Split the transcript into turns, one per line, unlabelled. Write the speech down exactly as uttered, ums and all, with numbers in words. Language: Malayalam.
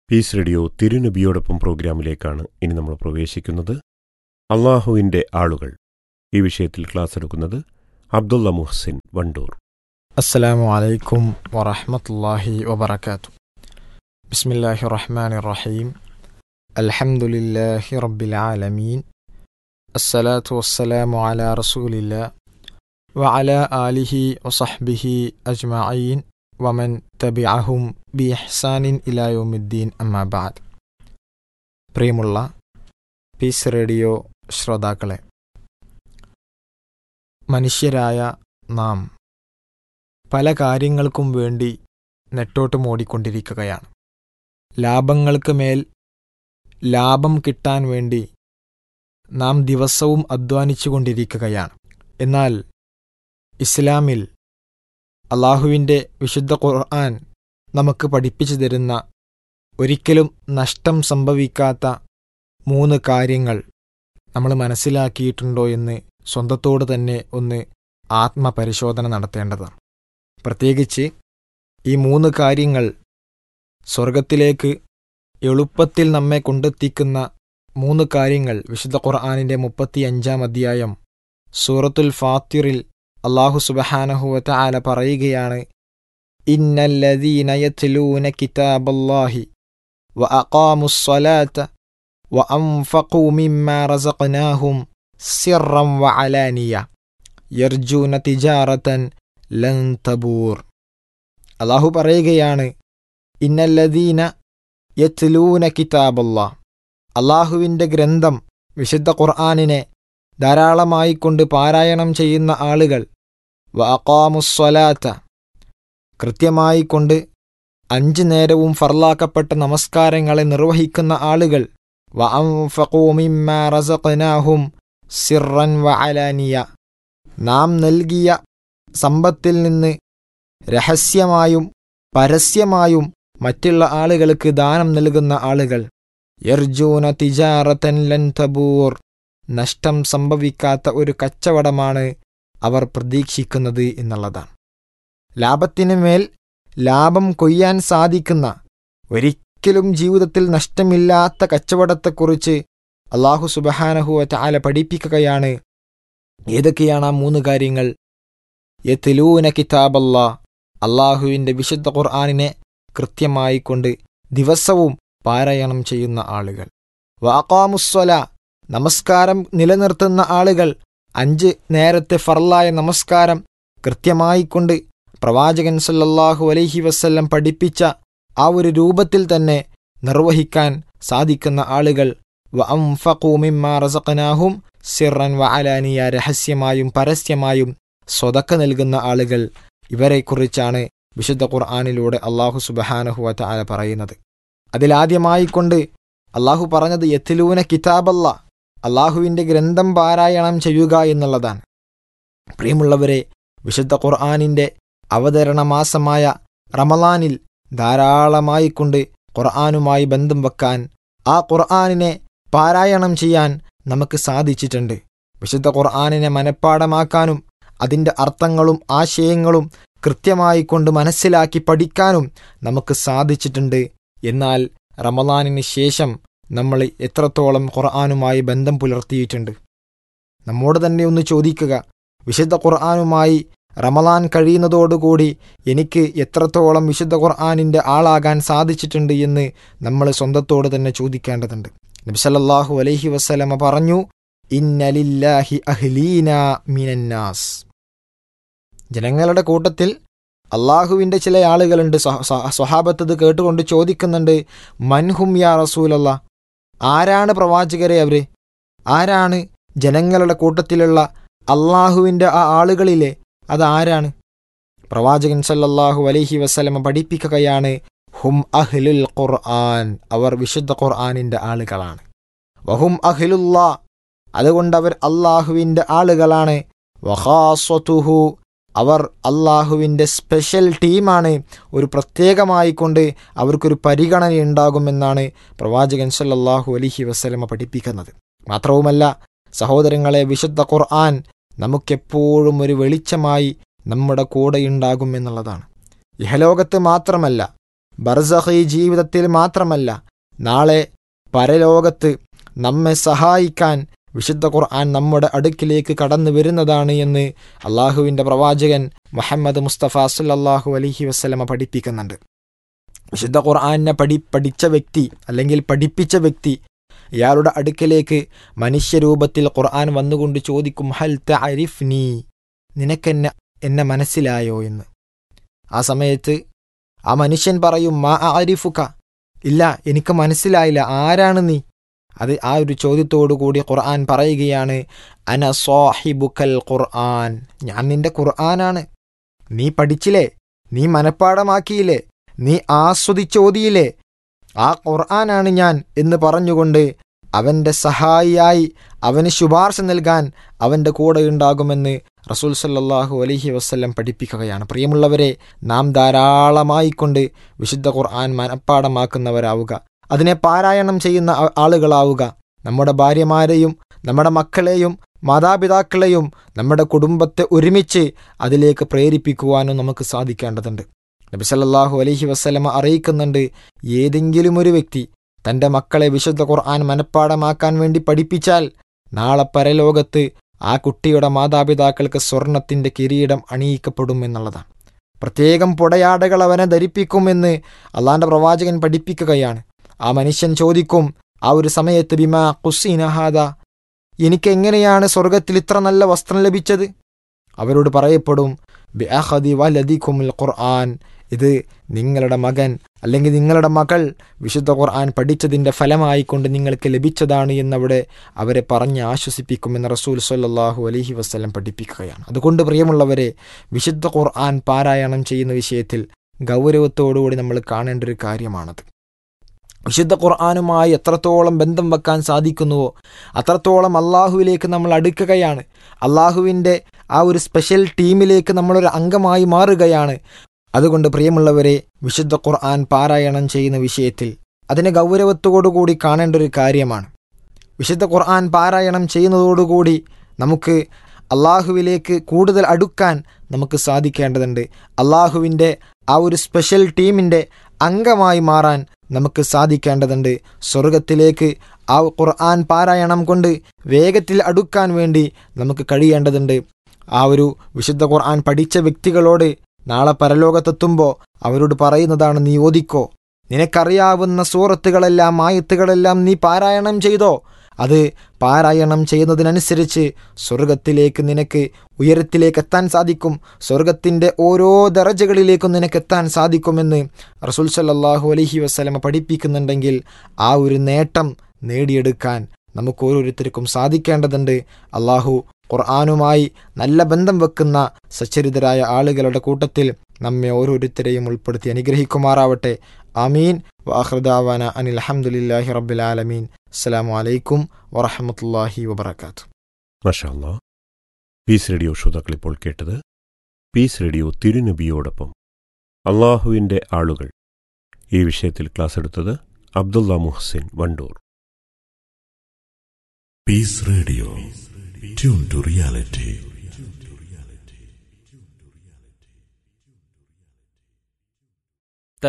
പീസ് റേഡിയോ തിരുനബിയോടൊപ്പം പ്രോഗ്രാമിലേക്കാണ് ഇനി നമ്മൾ പ്രവേശിക്കുന്നത്. അള്ളാഹുവിൻ്റെ ആളുകൾ ഈ വിഷയത്തിൽ ക്ലാസ് എടുക്കുന്നത് അബ്ദുള്ള മുഹ്സിൻ വണ്ടൂർ.
അസ്സലാമു അലൈക്കും വറഹ്മത്തുള്ളാഹി വബറകാതുഹു. ബിസ്മില്ലാഹിർ റഹ്മാനിർ റഹീം. അൽഹംദുലില്ലാഹി റബ്ബിൽ ആലമീൻ. അസ്സലാത്തു വസ്സലാമു അലാ റസൂലില്ലാ വഅലാ ആലിഹി വസഹ്ബിഹി അജ്മഈൻ വമൻ തബിഅഹും ബിഇഹ്സാനിൻ ഇലാ യൗമിദ്ദീൻ. അമ്മാ ബഅദ്. പ്രിയമുള്ള പീസ് റേഡിയോ ശ്രോതാക്കളെ, മനുഷ്യരായ നാം പല കാര്യങ്ങൾക്കും വേണ്ടി നെട്ടോട്ടം ഓടിക്കൊണ്ടിരിക്കുകയാണ്. ലാഭങ്ങൾക്ക് മേൽ ലാഭം കിട്ടാൻ വേണ്ടി നാം ദിവസവും അധ്വാനിച്ചു കൊണ്ടിരിക്കുകയാണ്. എന്നാൽ ഇസ്ലാമിൽ അള്ളാഹുവിൻ്റെ വിശുദ്ധ ഖുർആൻ നമുക്ക് പഠിപ്പിച്ചു തരുന്ന ഒരിക്കലും നഷ്ടം സംഭവിക്കാത്ത മൂന്ന് കാര്യങ്ങൾ നമ്മൾ മനസ്സിലാക്കിയിട്ടുണ്ടോ എന്ന് സ്വന്തത്തോട് തന്നെ ഒന്ന് ആത്മപരിശോധന നടത്തേണ്ടതാണ്. പ്രത്യേകിച്ച് ഈ മൂന്ന് കാര്യങ്ങൾ സ്വർഗത്തിലേക്ക് എളുപ്പത്തിൽ നമ്മെ കൊണ്ടെത്തിക്കുന്ന മൂന്ന് കാര്യങ്ങൾ വിശുദ്ധ ഖുർആനിൻ്റെ മുപ്പത്തി അഞ്ചാം അധ്യായം സൂറത്തുൽ ഫാത്തിറിൽ അല്ലാഹു സുബ്ഹാനഹു വ തആല പറയുകയാണ്: ഇന്നല്ലദീന യത്ലൂന കിതാബല്ലാഹി വ അഖാമുസ്സലാത വ അൻഫഖൂ മിമ്മാ റസഖ്നാഹും സിർറൻ വ അലാനിയ യർജൂന തിജാറതൻ ലൻ തബൂർ. അല്ലാഹു പറയുകയാണ്, ഇന്നല്ലദീന യത്ലൂന കിതാബല്ലാഹ്, അല്ലാഹുവിൻ്റെ ഗ്രന്ഥം വിശുദ്ധ ഖുർആനിനെ ധാരാളമായി കൊണ്ട് പാരായണം ചെയ്യുന്ന ആളുകൾ, വ അഖാമുസ്സലാത്ത, കൃത്യമായി കൊണ്ട് അഞ്ച് നേരവും ഫർലാക്കപ്പെട്ട നമസ്കാരങ്ങളെ നിർവഹിക്കുന്ന ആളുകൾ, വ അൻഫഖൂ മിമ്മാ റസഖ്നാഹും സിർറൻ വ അലാനിയ, നാം നൽകിയ സമ്പത്തിൽ നിന്ന് രഹസ്യമായും പരസ്യമായും മറ്റുള്ള ആളുകൾക്ക് ദാനം നൽകുന്ന ആളുകൾ, യർജൂന തിജാറതൻ ലൻ തബൂർ, നഷ്ടം സംഭവിക്കാത്ത ഒരു കച്ചവടമാണ് അവർ പ്രതീക്ഷിക്കുന്നത് എന്നുള്ളതാണ്. ലാഭത്തിന് മേൽ ലാഭം കൊയ്യാൻ സാധിക്കുന്ന, ഒരിക്കലും ജീവിതത്തിൽ നഷ്ടമില്ലാത്ത കച്ചവടത്തെക്കുറിച്ച് അല്ലാഹു സുബ്ഹാനഹു വ തആല പഠിപ്പിക്കുകയാണ്. ഏതൊക്കെയാണ് ആ മൂന്ന് കാര്യങ്ങൾ? യത്ലൂന കിതാബല്ലാഹ്, അല്ലാഹുവിൻ്റെ വിശുദ്ധ ഖുർആനിനെ കൃത്യമായി കൊണ്ട് ദിവസവും പാരായണം ചെയ്യുന്ന ആളുകൾ, വ അഖാമുസ്സലാ, നമസ്കാരം നിലനിർത്തുന്ന ആളുകൾ, അഞ്ച് നേരത്തെ ഫർലായ നമസ്കാരം കൃത്യമായി കൊണ്ട് പ്രവാചകൻ സല്ലല്ലാഹു അലൈഹി വസല്ലം പഠിപ്പിച്ച ആ ഒരു രൂപത്തിൽ തന്നെ നിർവഹിക്കാൻ സാധിക്കുന്ന ആളുകൾ, വ അൻഫഖൂ മിമ്മാ റസഖ്നാഹും സിർറൻ വ അലാനിയ, രഹസ്യമായും പരസ്യമായും സ്വതക്ക നൽകുന്ന ആളുകൾ. ഇവരെക്കുറിച്ചാണ് വിശുദ്ധ ഖുർആനിലൂടെ അല്ലാഹു സുബ്ഹാനഹു വ തആല പറയുന്നത്. അതിലാദ്യമായി കൊണ്ട് അല്ലാഹു പറഞ്ഞത് യത്ലൂന കിതാബല്ലാഹ്, അല്ലാഹുവിൻ്റെ ഗ്രന്ഥം പാരായണം ചെയ്യുക എന്നുള്ളതാണ്. പ്രിയമുള്ളവരെ, വിശുദ്ധ ഖുർആനിൻ്റെ അവതരണ മാസമായ റമളാനിൽ ധാരാളമായി കൊണ്ട് ഖുർആനുമായി ബന്ധം വെക്കാൻ, ആ ഖുർആനിനെ പാരായണം ചെയ്യാൻ നമുക്ക് സാധിച്ചിട്ടുണ്ട്. വിശുദ്ധ ഖുർആനിനെ മനഃപ്പാഠമാക്കാനും അതിൻ്റെ അർത്ഥങ്ങളും ആശയങ്ങളും കൃത്യമായി കൊണ്ട് മനസ്സിലാക്കി പഠിക്കാനും നമുക്ക് സാധിച്ചിട്ടുണ്ട്. എന്നാൽ റമളാനിന് ശേഷം നമ്മൾ എത്രത്തോളം ഖുർആനുമായി ബന്ധം പുലർത്തിയിട്ടുണ്ട്? നമ്മോട് തന്നെ ഒന്ന് ചോദിക്കുക. വിശുദ്ധ ഖുർആനുമായി റമളാൻ കഴിയുന്നതോടുകൂടി എനിക്ക് എത്രത്തോളം വിശുദ്ധ ഖുർആനിൻ്റെ ആളാകാൻ സാധിച്ചിട്ടുണ്ട് എന്ന് നമ്മൾ സ്വന്തത്തോട് തന്നെ ചോദിക്കേണ്ടതുണ്ട്. നബി സല്ലല്ലാഹു അലൈഹി വസല്ലമ പറഞ്ഞു, ഇന്ന ലില്ലാഹി അഹ്ലീന മിനന്നാസ്, ജനങ്ങളുടെ കൂട്ടത്തിൽ അള്ളാഹുവിൻ്റെ ചില ആളുകളുണ്ട്. സ്വഹാബത്ത് ഇത് കേട്ടുകൊണ്ട് ചോദിക്കുന്നുണ്ട്, മൻഹും യാ റസൂലല്ലാഹ്, ആരാണ് പ്രവാചകരെ അവർ? ആരാണ് ജനങ്ങളുടെ കൂട്ടത്തിലുള്ള അള്ളാഹുവിൻ്റെ ആ ആളുകളിലെ അതാരാണ്? പ്രവാചകൻ സല്ലല്ലാഹു അലൈഹി വസല്ലമ പഠിപ്പിക്കുകയാണ്, ഹും അഹ്ലുൽ ഖുർആൻ, അവർ വിശുദ്ധ ഖുർആനിൻ്റെ ആളുകളാണ്. വഹും അഹ്ലുല്ലാ, അതുകൊണ്ട് അവർ അള്ളാഹുവിൻ്റെ ആളുകളാണ്. വഖാസ്വതുഹു, അവർ അള്ളാഹുവിൻ്റെ സ്പെഷ്യൽ ടീമാണ്. ഒരു പ്രത്യേകമായി കൊണ്ട് അവർക്കൊരു പരിഗണനയുണ്ടാകുമെന്നാണ് പ്രവാചകൻ സല്ലല്ലാഹു അലൈഹി വസല്ലമ പഠിപ്പിക്കുന്നത്. മാത്രവുമല്ല സഹോദരങ്ങളെ, വിശുദ്ധ ഖുർആൻ നമുക്കെപ്പോഴും ഒരു വെളിച്ചമായി നമ്മുടെ കൂടെയുണ്ടാകുമെന്നുള്ളതാണ്. ഇഹലോകത്ത് മാത്രമല്ല ബർസഖി ജീവിതത്തിൽ മാത്രമല്ല നാളെ പരലോകത്ത് നമ്മെ സഹായിക്കാൻ വിശുദ്ധ ഖുർആൻ നമ്മുടെ അടുക്കിലേക്ക് കടന്നു വരുന്നതാണ് എന്ന് അള്ളാഹുവിൻ്റെ പ്രവാചകൻ മുഹമ്മദ് മുസ്തഫ സല്ലല്ലാഹു അലൈഹി വസല്ലമ പഠിപ്പിക്കുന്നുണ്ട്. വിശുദ്ധ ഖുർആനെ പഠി പഠിച്ച വ്യക്തി അല്ലെങ്കിൽ പഠിപ്പിച്ച വ്യക്തി ഇയാളുടെ അടുക്കലേക്ക് മനുഷ്യരൂപത്തിൽ ഖുർആൻ വന്നുകൊണ്ട് ചോദിക്കും, ഹൽ തഅരിഫ്നി, നിനക്കെന്നെ എന്നെ മനസ്സിലായോ എന്ന്. ആ സമയത്ത് ആ മനുഷ്യൻ പറയും, മാ അഅരിഫുക, ഇല്ല എനിക്ക് മനസ്സിലായില്ല, ആരാണ് നീ? അത് ആ ഒരു ചോദ്യത്തോടു കൂടി ഖുർആൻ പറയുകയാണ്, അന സാഹിബുക്കൽ ഖുർആൻ, ഞാൻ നിന്റെ ഖുർആനാണ്. നീ പഠിച്ചില്ലേ, നീ മനഃപ്പാടമാക്കിയില്ലേ, നീ ആസ്വദിച്ചോതിയില്ലേ, ആ ഖുർആനാണ് ഞാൻ എന്ന് പറഞ്ഞുകൊണ്ട് അവൻ്റെ സഹായിയായി അവന് ശുപാർശ നൽകാൻ അവൻ്റെ കൂടെ ഉണ്ടാകുമെന്ന് റസൂൽ സല്ലല്ലാഹു അലൈഹി വസല്ലം പഠിപ്പിക്കുകയാണ്. പ്രിയമുള്ളവരെ, നാം ധാരാളമായിക്കൊണ്ട് വിശുദ്ധ ഖുർആൻ മനഃപ്പാടമാക്കുന്നവരാവുക, അതിനെ പാരായണം ചെയ്യുന്ന ആളുകളാവുക. നമ്മുടെ ഭാര്യമാരെയും നമ്മുടെ മക്കളെയും മാതാപിതാക്കളെയും നമ്മുടെ കുടുംബത്തെ ഒരുമിച്ച് അതിലേക്ക് പ്രേരിപ്പിക്കുവാനും നമുക്ക് സാധിക്കേണ്ടതുണ്ട്. നബി സല്ലല്ലാഹു അലൈഹി വസല്ലമ അറിയിക്കുന്നുണ്ട്, ഏതെങ്കിലും ഒരു വ്യക്തി തൻ്റെ മക്കളെ വിശുദ്ധ ഖുർആൻ മനഃപ്പാടമാക്കാൻ വേണ്ടി പഠിപ്പിച്ചാൽ നാളെ പരലോകത്ത് ആ കുട്ടിയുടെ മാതാപിതാക്കൾക്ക് സ്വർണത്തിൻ്റെ കിരീടം അണിയിക്കപ്പെടും എന്നുള്ളതാണ്. പ്രത്യേകം പുടയാടകൾ അവനെ ധരിപ്പിക്കുമെന്ന് അള്ളാൻ്റെ പ്രവാചകൻ പഠിപ്പിക്കുകയാണ്. ആ മനുഷ്യൻ ചോദിക്കും ആ ഒരു സമയത്ത്, ബിമാ ഖുസ്സീന ഹാദാ, എനിക്കെങ്ങനെയാണ് സ്വർഗത്തിൽ ഇത്ര നല്ല വസ്ത്രം ലഭിച്ചത്? അവരോട് പറയപ്പെടും, ബിഅഖദി വലദികുമുൽ ഖുർആൻ, ഇത് നിങ്ങളുടെ മകൻ അല്ലെങ്കിൽ നിങ്ങളുടെ മകൾ വിശുദ്ധ ഖുർആൻ പഠിച്ചതിൻ്റെ ഫലമായിക്കൊണ്ട് നിങ്ങൾക്ക് ലഭിച്ചതാണ് എന്നവിടെ അവരെ പറഞ്ഞ് ആശ്വസിപ്പിക്കുമെന്ന് റസൂൽ സ്വല്ലല്ലാഹു അലൈഹി വസല്ലം പഠിപ്പിക്കുകയാണ്. അതുകൊണ്ട് പ്രിയമുള്ളവരെ, വിശുദ്ധ ഖുർആൻ പാരായണം ചെയ്യുന്ന വിഷയത്തിൽ ഗൗരവത്തോടുകൂടി നമ്മൾ കാണേണ്ട ഒരു കാര്യമാണത്. വിശുദ്ധ ഖുർആനുമായി എത്രത്തോളം ബന്ധം വെക്കാൻ സാധിക്കുന്നുവോ അത്രത്തോളം അള്ളാഹുവിലേക്ക് നമ്മൾ അടുക്കുകയാണ്. അള്ളാഹുവിൻ്റെ ആ ഒരു സ്പെഷ്യൽ ടീമിലേക്ക് നമ്മളൊരു അംഗമായി മാറുകയാണ്. അതുകൊണ്ട് പ്രിയമുള്ളവരെ, വിശുദ്ധ ഖുർആൻ പാരായണം ചെയ്യുന്ന വിഷയത്തിൽ അതിനെ ഗൗരവത്തോടുകൂടി കാണേണ്ട ഒരു കാര്യമാണ്. വിശുദ്ധ ഖുർആൻ പാരായണം ചെയ്യുന്നതോടുകൂടി നമുക്ക് അള്ളാഹുവിലേക്ക് കൂടുതൽ അടുക്കാൻ നമുക്ക് സാധിക്കേണ്ടതുണ്ട്. അള്ളാഹുവിൻ്റെ ആ ഒരു സ്പെഷ്യൽ ടീമിൻ്റെ അംഗമായി മാറാൻ നമുക്ക് സാധിക്കേണ്ടതുണ്ട്. സ്വർഗത്തിലേക്ക് ആ ഖുർആൻ പാരായണം കൊണ്ട് വേഗത്തിൽ അടുക്കാൻ വേണ്ടി നമുക്ക് കഴിയേണ്ടതുണ്ട്. ആ ഒരു വിശുദ്ധ ഖുർആൻ പഠിച്ച വ്യക്തികളോട് നാളെ പരലോകത്തെത്തുമ്പോൾ അവരോട് പറയുന്നതാണ്, നീ ഓതിക്കോ, നിനക്കറിയാവുന്ന സൂറത്തുകളെല്ലാം ആയത്തുകളെല്ലാം നീ പാരായണം ചെയ്തോ, അത് പാരായണം ചെയ്യുന്നതിനനുസരിച്ച് സ്വർഗത്തിലേക്ക് നിനക്ക് ഉയരത്തിലേക്ക് എത്താൻ സാധിക്കും, സ്വർഗത്തിൻ്റെ ഓരോ ദറജകളിലേക്കും നിനക്ക് എത്താൻ സാധിക്കുമെന്ന് റസൂൽ സല്ലല്ലാഹു അലൈഹി വസല്ലമ പഠിപ്പിക്കുന്നുണ്ടെങ്കിൽ ആ ഒരു നേട്ടം നേടിയെടുക്കാൻ നമുക്ക് ഓരോരുത്തർക്കും സാധിക്കേണ്ടതുണ്ട്. അള്ളാഹു ഖുർആനുമായി നല്ല ബന്ധം വെക്കുന്ന സച്ചരിതരായ ആളുകളുടെ കൂട്ടത്തിൽ നമ്മെ ഓരോരുത്തരെയും ഉൾപ്പെടുത്തി അനുഗ്രഹിക്കുമാറാവട്ടെ. ആമീൻ. വആഖിറു ദഅവാന അനിൽ ഹംദുലില്ലാഹി റബ്ബിൽ ആലമീൻ. അസ്സലാമു അലൈക്കും വറഹ്മത്തുള്ളാഹി വബറകാതുഹു.
മാഷാ അല്ലാഹ്. പീസ് റേഡിയോ ശ്രോതാക്കൾ ഇപ്പോൾ കേട്ടത് പീസ് റേഡിയോ തിരുനബിയോടൊപ്പം അള്ളാഹുവിൻ്റെ ആളുകൾ. ഈ വിഷയത്തിൽ ക്ലാസ് എടുത്തത് Abdulla Muhsin Wandoor.
Piece radio, tune to reality.